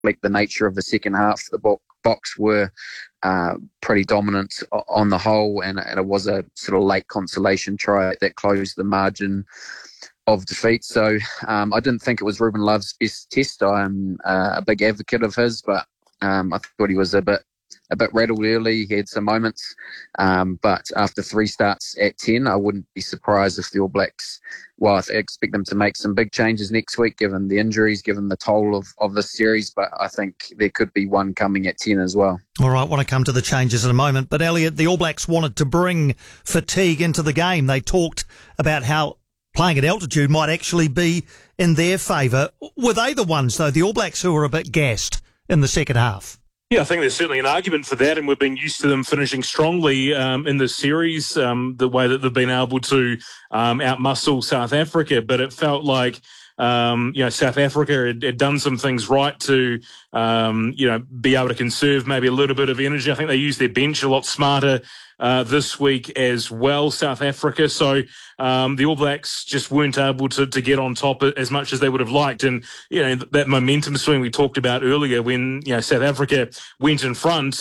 reflect the nature of the second half. The Boks were pretty dominant on the whole, and it was a sort of late consolation try that closed the margin of defeat. So I didn't think it was Ruben Love's best test. I'm a big advocate of his, but I thought he was a bit rattled early. He had some moments, but after 3 starts at 10, I wouldn't be surprised if the All Blacks, well, I expect them to make some big changes next week, given the injuries, given the toll of this series, but I think there could be one coming at 10 as well. All right, I want to come to the changes in a moment, but Elliot, the All Blacks wanted to bring fatigue into the game. They talked about how playing at altitude might actually be in their favour. Were they the ones, though, the All Blacks, who were a bit gassed in the second half? Yeah, I think there's certainly an argument for that, and we've been used to them finishing strongly in this series, the way that they've been able to outmuscle South Africa. But it felt like, South Africa had done some things right to, be able to conserve maybe a little bit of energy. I think they used their bench a lot smarter this week as well, South Africa. So the All Blacks just weren't able to get on top as much as they would have liked. And, that momentum swing we talked about earlier when, South Africa went in front,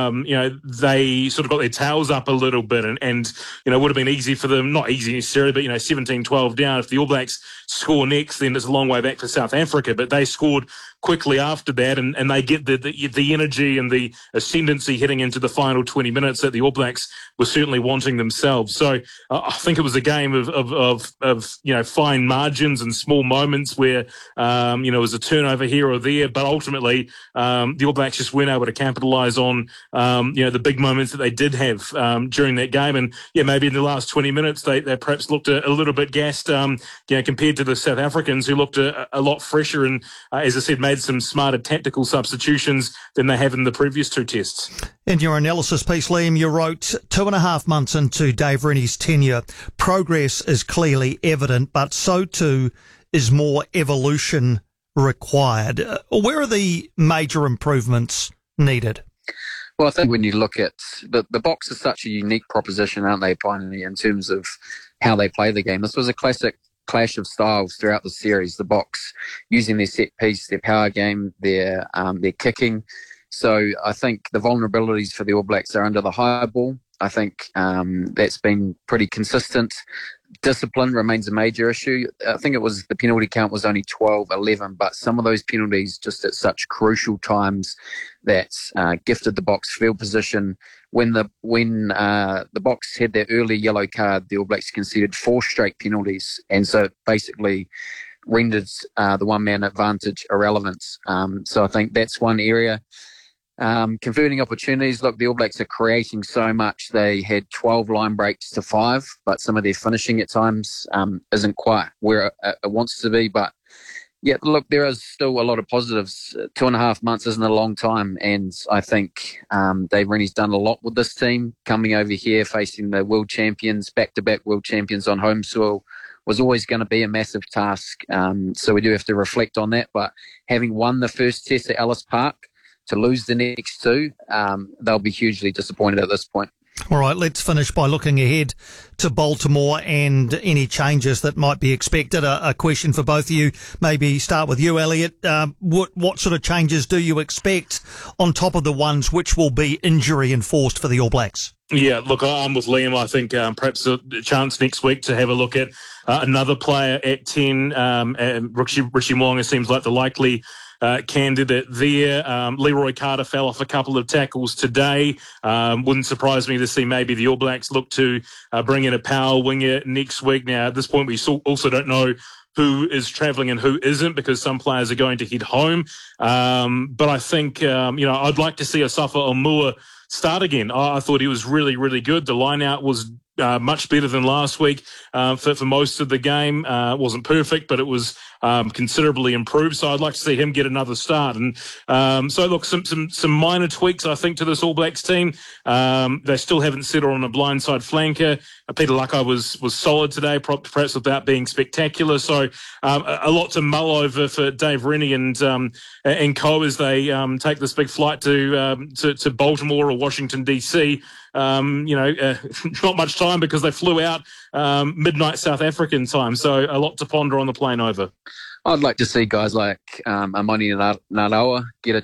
they sort of got their tails up a little bit and it would have been easy for them, not easy necessarily, but, 17-12 down. If the All Blacks score next, then it's a long way back for South Africa. But they scored quickly after that, and they get the energy and the ascendancy heading into the final 20 minutes that the All Blacks were certainly wanting themselves. So I think it was a game of fine margins and small moments where it was a turnover here or there, but ultimately the All Blacks just weren't able to capitalise on the big moments that they did have during that game. And maybe in the last 20 minutes they perhaps looked a little bit gassed compared to the South Africans, who looked a lot fresher and, as I said, made some smarter tactical substitutions than they have in the previous 2 tests. In your analysis piece, Liam, you wrote 2.5 months into Dave Rennie's tenure, progress is clearly evident, but so too is more evolution required. Where are the major improvements needed? Well, I think when you look at the Boks is such a unique proposition, aren't they, finally, in terms of how they play the game. This was a classic clash of styles throughout the series. The Boks using their set piece, their power game, their kicking. So I think the vulnerabilities for the All Blacks are under the high ball. I think that's been pretty consistent. Discipline remains a major issue. I think it was the penalty count was only 12-11, but some of those penalties just at such crucial times that gifted the Boks field position. When the Boks had their early yellow card, the All Blacks conceded 4 straight penalties, and so basically rendered the one-man advantage irrelevant. So I think that's one area. Converting opportunities. Look, the All Blacks are creating so much. They had 12 line breaks to 5, but some of their finishing at times isn't quite where it wants to be. But yeah, look, there is still a lot of positives. 2.5 months isn't a long time, and I think Dave Rennie's done a lot with this team. Coming over here, facing the world champions, back-to-back world champions on home soil, was always going to be a massive task. So we do have to reflect on that. But having won the first test at Ellis Park, to lose the next 2, they'll be hugely disappointed at this point. All right, let's finish by looking ahead to Baltimore and any changes that might be expected. A question for both of you. Maybe start with you, Elliot. What sort of changes do you expect on top of the ones which will be injury enforced for the All Blacks? Yeah, look, I'm with Liam. I think perhaps a chance next week to have a look at another player at 10. Richie Mo'unga seems like the likely candidate there. Leroy Carter fell off a couple of tackles today. Wouldn't surprise me to see maybe the All Blacks look to bring in a power winger next week. Now, at this point, we also don't know who is travelling and who isn't, because some players are going to head home. But I think, I'd like to see Asafa Omua start again. I thought he was really, really good. The line-out was much better than last week for most of the game. Wasn't perfect, but it was considerably improved. So I'd like to see him get another start. And so look, some minor tweaks, I think, to this All Blacks team. They still haven't settled on a blindside flanker. Peter Luckeye was solid today, perhaps without being spectacular. So a lot to mull over for Dave Rennie and co as they take this big flight to Baltimore or Washington DC. Not much time because they flew out midnight South African time. So a lot to ponder on the plane over. I'd like to see guys like Amani Narawa get a